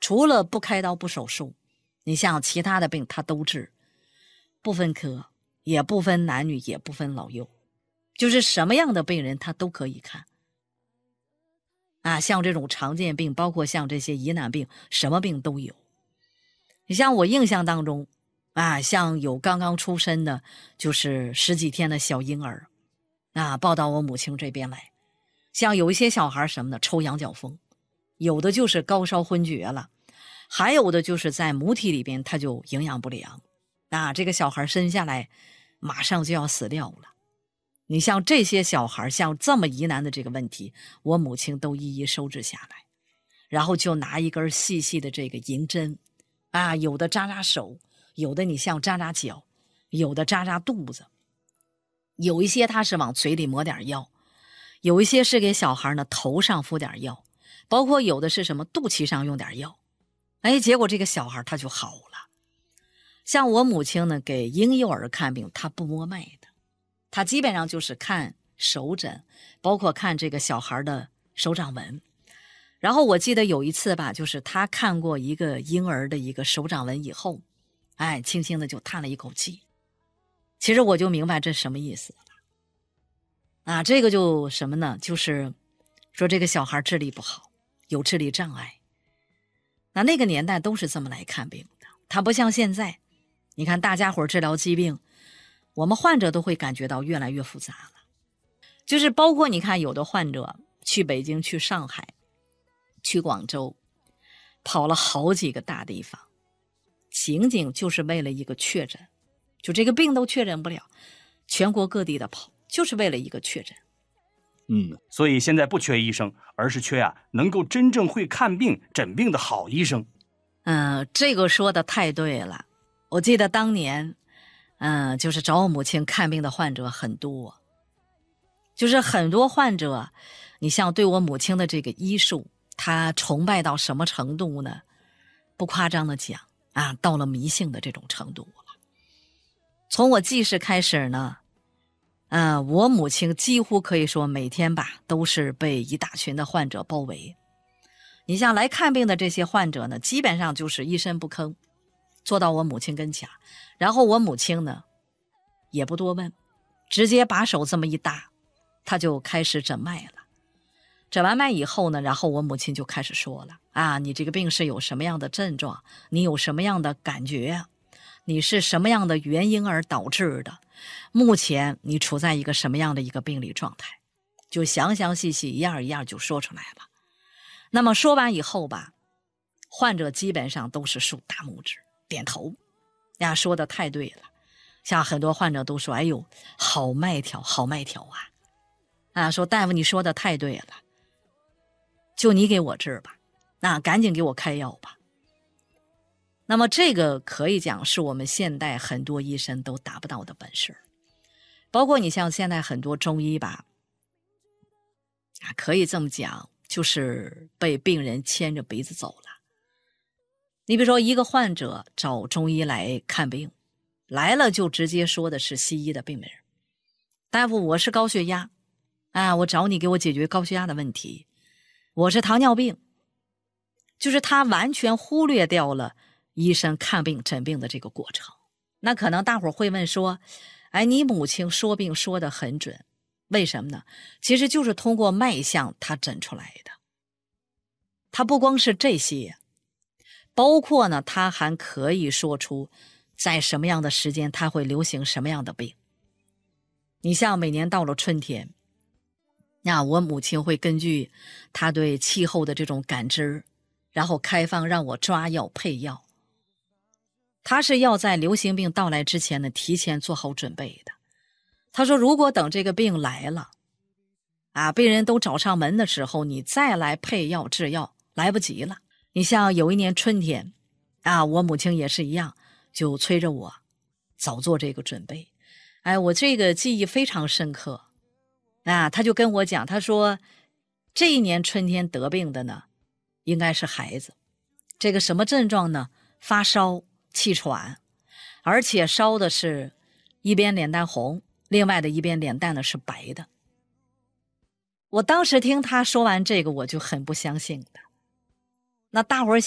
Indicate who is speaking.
Speaker 1: 除了不开刀不手术，你像其他的病他都治，不分科，也不分男女，也不分老幼，就是什么样的病人他都可以看。像这种常见病，包括像这些疑难病，什么病都有。你像我印象当中像有刚刚出生的，就是10几天的小婴儿报到我母亲这边来，像有一些小孩什么的抽羊角风，有的就是高烧昏厥了，还有的就是在母体里边他就营养不良这个小孩生下来马上就要死掉了。你像这些小孩，像这么疑难的这个问题，我母亲都一一收治下来，然后就拿一根细细的这个银针有的扎扎手，有的你像扎扎脚，有的扎扎肚子，有一些他是往嘴里抹点药，有一些是给小孩呢头上敷点药，包括有的是什么肚脐上用点药，结果这个小孩他就好了。像我母亲呢给婴幼儿看病，他不摸脉的，他基本上就是看手诊，包括看这个小孩的手掌纹。然后我记得有一次吧，就是他看过一个婴儿的一个手掌纹以后，轻轻的就叹了一口气。其实我就明白这什么意思了这个就什么呢，就是说这个小孩智力不好，有智力障碍。那个年代都是这么来看病的，他不像现在，你看大家伙治疗疾病，我们患者都会感觉到越来越复杂了。就是包括你看有的患者去北京，去上海，去广州，跑了好几个大地方，仅仅就是为了一个确诊，就这个病都确诊不了，全国各地的跑，就是为了一个确诊。
Speaker 2: 所以现在不缺医生，而是缺能够真正会看病诊病的好医生。
Speaker 1: 这个说的太对了。我记得当年就是找我母亲看病的患者很多，就是很多患者，你像对我母亲的这个医术，他崇拜到什么程度呢？不夸张的讲到了迷信的这种程度了。从我记事开始呢，我母亲几乎可以说每天吧都是被一大群的患者包围。你像来看病的这些患者呢，基本上就是一声不吭坐到我母亲跟前，然后我母亲呢也不多问，直接把手这么一搭，他就开始诊脉了。诊完脉以后呢，然后我母亲就开始说了你这个病是有什么样的症状，你有什么样的感觉，你是什么样的原因而导致的，目前你处在一个什么样的一个病理状态，就详详细细一样一样就说出来了。那么说完以后吧，患者基本上都是竖大拇指点头说的太对了。像很多患者都说，哎呦，好脉条好脉条说大夫你说的太对了，就你给我治吧，赶紧给我开药吧。那么这个可以讲是我们现代很多医生都达不到的本事。包括你像现在很多中医吧可以这么讲，就是被病人牵着鼻子走了。你比如说一个患者找中医来看病，来了就直接说的是西医的病名，大夫我是高血压我找你给我解决高血压的问题，我是糖尿病，就是他完全忽略掉了医生看病诊病的这个过程。那可能大伙会问说，你母亲说病说得很准，为什么呢？其实就是通过脉象他诊出来的。他不光是这些，包括呢他还可以说出在什么样的时间他会流行什么样的病。你像每年到了春天，我母亲会根据她对气候的这种感知，然后开方让我抓药配药。她是要在流行病到来之前呢提前做好准备的。她说如果等这个病来了病人都找上门的时候，你再来配药治药来不及了。你像有一年春天我母亲也是一样，就催着我早做这个准备。我这个记忆非常深刻他就跟我讲，他说这一年春天得病的呢应该是孩子。这个什么症状呢？发烧气喘，而且烧的是一边脸蛋红，另外的一边脸蛋呢是白的。我当时听他说完这个我就很不相信的。那大伙儿